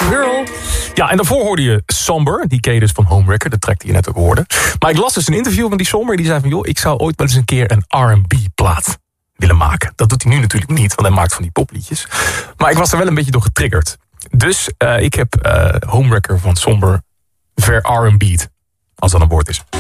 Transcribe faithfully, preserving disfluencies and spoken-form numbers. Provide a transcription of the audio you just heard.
Girl. Ja, en daarvoor hoorde je Somber. Die ken je dus van Homewrecker, de track die je net ook hoorde. Maar ik las dus een interview van die Somber. Die zei van, joh, ik zou ooit wel eens een keer een R en B-plaat willen maken. Dat doet hij nu natuurlijk niet, want hij maakt van die popliedjes. Maar ik was er wel een beetje door getriggerd. Dus uh, ik heb uh, Homewrecker van Somber ver R en B'd. Als dat een woord is.